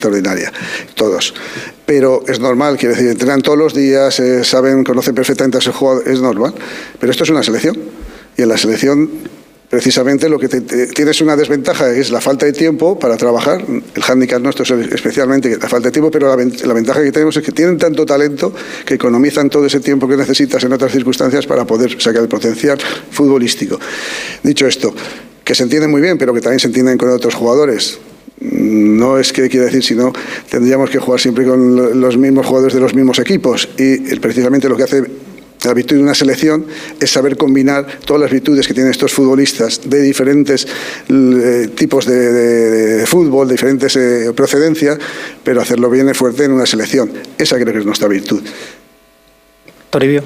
extraordinaria, todos. Pero es normal, quiero decir, entrenan todos los días, conocen perfectamente a ese jugador, es normal. Pero esto es una selección. Y en la selección, precisamente, lo que tienes una desventaja es la falta de tiempo para trabajar. El hándicap nuestro es especialmente la falta de tiempo, pero la ventaja que tenemos es que tienen tanto talento que economizan todo ese tiempo que necesitas en otras circunstancias para poder sacar el potencial futbolístico. Dicho esto, que se entiende muy bien, pero que también se entienden con otros jugadores. No es que quiera decir, sino tendríamos que jugar siempre con los mismos jugadores de los mismos equipos. Y precisamente lo que hace la virtud de una selección es saber combinar todas las virtudes que tienen estos futbolistas de diferentes tipos de fútbol, de diferentes procedencias, pero hacerlo bien y fuerte en una selección. Esa creo que es nuestra virtud. Toribio.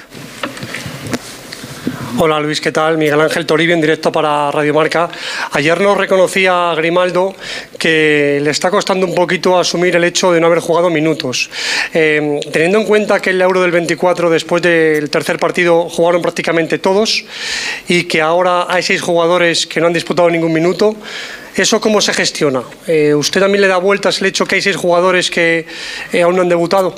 Hola Luis, ¿qué tal? Miguel Ángel Toribio en directo para Radio Marca. Ayer nos reconocía Grimaldo que le está costando un poquito asumir el hecho de no haber jugado minutos. Teniendo en cuenta que el Euro del 24, después del tercer partido, jugaron prácticamente todos y que ahora hay 6 jugadores que no han disputado ningún minuto, ¿eso cómo se gestiona? ¿Usted también le da vueltas el hecho que hay 6 jugadores que aún no han debutado?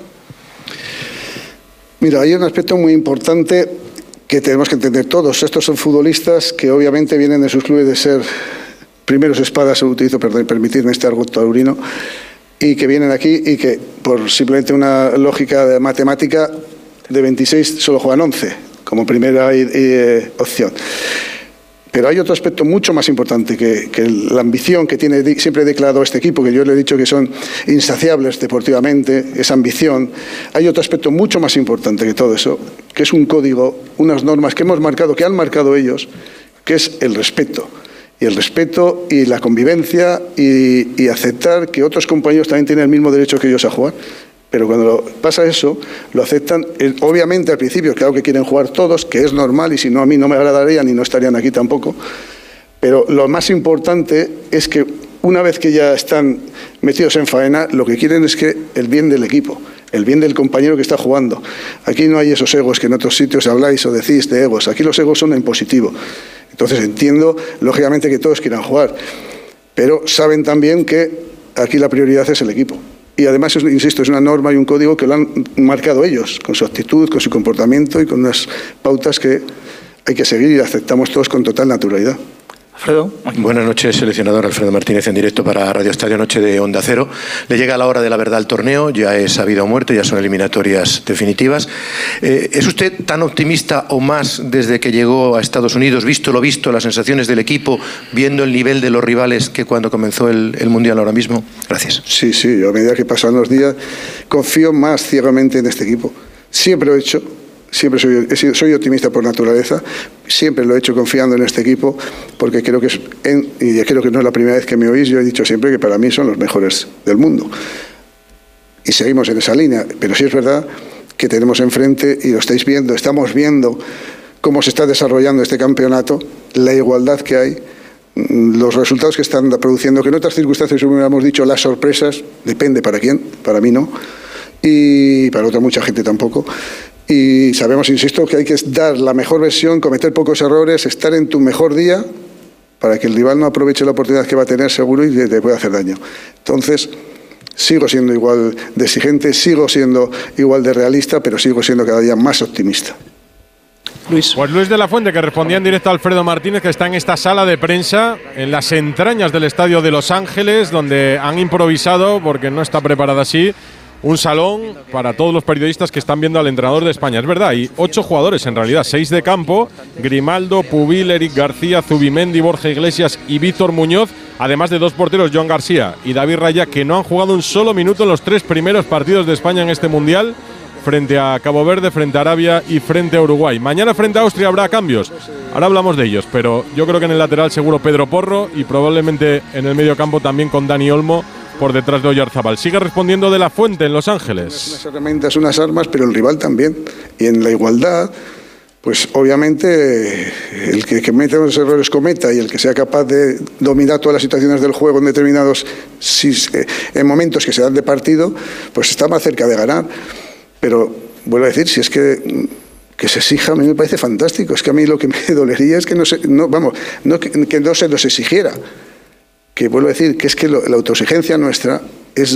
Mira, hay un aspecto muy importante que tenemos que entender todos. Estos son futbolistas que obviamente vienen de sus clubes de ser primeros espadas, permitirme este argot taurino, y que vienen aquí y que por simplemente una lógica de matemática de 26 solo juegan 11 como primera opción. Pero hay otro aspecto mucho más importante que la ambición que tiene, siempre he declarado este equipo, que yo le he dicho que son insaciables deportivamente, esa ambición. Hay otro aspecto mucho más importante que todo eso, que es un código, unas normas que hemos marcado, que han marcado ellos, que es el respeto. Y el respeto y la convivencia y aceptar que otros compañeros también tienen el mismo derecho que ellos a jugar. Pero cuando pasa eso, lo aceptan, obviamente al principio, claro que quieren jugar todos, que es normal, y si no a mí no me agradarían y no estarían aquí tampoco. Pero lo más importante es que una vez que ya están metidos en faena, lo que quieren es que el bien del equipo, el bien del compañero que está jugando. Aquí no hay esos egos que en otros sitios habláis o decís de egos, aquí los egos son en positivo. Entonces entiendo, lógicamente, que todos quieran jugar, pero saben también que aquí la prioridad es el equipo. Y además, insisto, es una norma y un código que lo han marcado ellos, con su actitud, con su comportamiento y con unas pautas que hay que seguir y aceptamos todos con total naturalidad. Alfredo. Buenas noches, seleccionador Alfredo Martínez en directo para Radio Estadio Noche de Onda Cero. Le llega la hora de la verdad al torneo, ya es habido o muerto, ya son eliminatorias definitivas. ¿Es usted tan optimista o más desde que llegó a Estados Unidos, visto lo visto, las sensaciones del equipo, viendo el nivel de los rivales que cuando comenzó el Mundial ahora mismo? Gracias. Sí, yo a medida que pasan los días confío más ciegamente en este equipo. Siempre lo he hecho. Siempre soy optimista por naturaleza, siempre lo he hecho confiando en este equipo, porque creo que y creo que no es la primera vez que me oís, yo he dicho siempre que para mí son los mejores del mundo. Y seguimos en esa línea, pero sí es verdad que tenemos enfrente, y lo estáis viendo, estamos viendo cómo se está desarrollando este campeonato, la igualdad que hay, los resultados que están produciendo, que en otras circunstancias hubiéramos dicho las sorpresas, depende para quién, para mí no, y para otra mucha gente tampoco. Y sabemos, insisto, que hay que dar la mejor versión, cometer pocos errores, estar en tu mejor día para que el rival no aproveche la oportunidad que va a tener seguro y te pueda hacer daño. Entonces, sigo siendo igual de exigente, sigo siendo igual de realista, pero sigo siendo cada día más optimista. Luis. Pues Luis de la Fuente, que respondía en directo a Alfredo Martínez, que está en esta sala de prensa, en las entrañas del estadio de Los Ángeles, donde han improvisado, porque no está preparada así, un salón para todos los periodistas que están viendo al entrenador de España. Es verdad, hay 8 jugadores en realidad, 6 de campo: Grimaldo, Pubil, Eric García, Zubimendi, Borja Iglesias y Víctor Muñoz, además de 2 porteros, Joan García y David Raya, que no han jugado un solo minuto en los 3 primeros partidos de España en este Mundial, frente a Cabo Verde, frente a Arabia y frente a Uruguay. Mañana frente a Austria habrá cambios, ahora hablamos de ellos, pero yo creo que en el lateral seguro Pedro Porro, y probablemente en el medio campo también con Dani Olmo por detrás de Oyarzabal. Sigue respondiendo de la Fuente en Los Ángeles. Unas herramientas, unas armas, pero el rival también. Y en la igualdad, pues obviamente el que cometa los errores cometa, y el que sea capaz de dominar todas las situaciones del juego en determinados en momentos que se dan de partido, pues está más cerca de ganar. Pero vuelvo a decir, si es que se exija, a mí me parece fantástico. Es que a mí lo que me dolería es que que no se nos exigiera. que vuelvo a decir que es que la autoexigencia nuestra